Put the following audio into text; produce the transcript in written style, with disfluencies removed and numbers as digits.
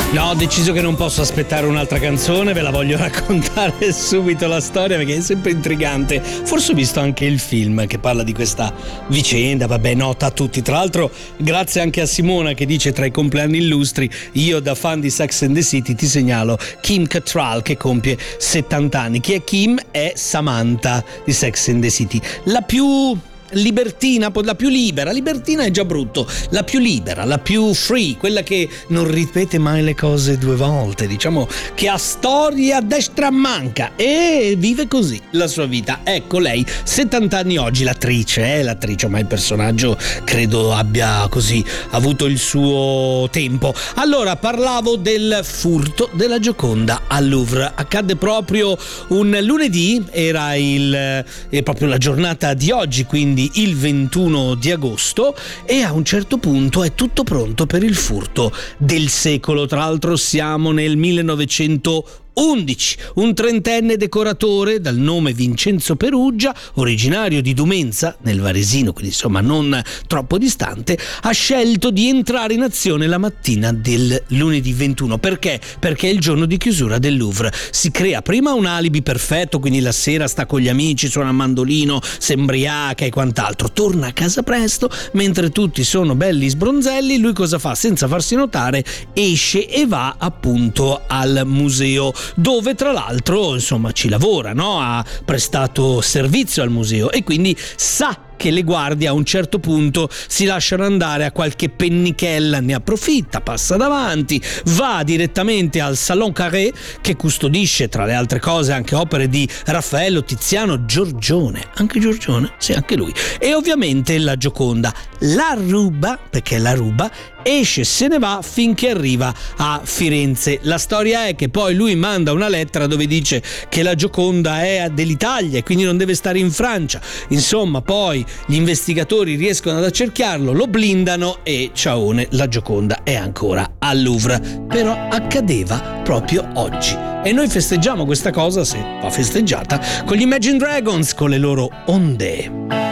No, ho deciso che non posso aspettare un'altra canzone, ve la voglio raccontare subito la storia perché è sempre intrigante. Forse ho visto anche il film che parla di questa vicenda, vabbè, nota a tutti. Tra l'altro, grazie anche a Simona che dice tra i compleanni illustri, io da fan di Sex and the City ti segnalo Kim Cattrall che compie 70 anni. Chi è Kim? È Samantha di Sex and the City, la più libertina, la più libera. Libertina è già brutto, la più libera, la più free, quella che non ripete mai le cose due volte, diciamo che ha storia a destra manca e vive così la sua vita. Ecco lei, 70 anni oggi, l'attrice, ma il personaggio credo abbia così avuto il suo tempo. Allora, parlavo del furto della Gioconda al Louvre. Accadde proprio un lunedì, era proprio la giornata di oggi, quindi il 21 di agosto, e a un certo punto è tutto pronto per il furto del secolo. Tra l'altro siamo nel 1911. Un trentenne decoratore dal nome Vincenzo Peruggia, originario di Dumenza nel Varesino, quindi insomma non troppo distante, ha scelto di entrare in azione la mattina del lunedì 21. Perché? Perché è il giorno di chiusura del Louvre. Si crea prima un alibi perfetto, quindi la sera sta con gli amici, suona il mandolino, si embriaca e quant'altro, torna a casa presto mentre tutti sono belli sbronzelli. Lui cosa fa? Senza farsi notare esce e va appunto al museo, dove tra l'altro insomma ci lavora, no? Ha prestato servizio al museo e quindi sa che le guardie a un certo punto si lasciano andare a qualche pennichella, ne approfitta, passa davanti, va direttamente al Salon Carré che custodisce tra le altre cose anche opere di Raffaello, Tiziano, Giorgione, sì, anche lui, e ovviamente la Gioconda. La ruba, perché la ruba, esce, se ne va finché arriva a Firenze. La storia è che poi lui manda una lettera dove dice che la Gioconda è dell'Italia e quindi non deve stare in Francia. Insomma, poi gli investigatori riescono ad accerchiarlo, lo blindano e ciaone, la Gioconda è ancora al Louvre. Però accadeva proprio oggi e noi festeggiamo questa cosa, se va festeggiata, con gli Imagine Dragons con le loro Onde.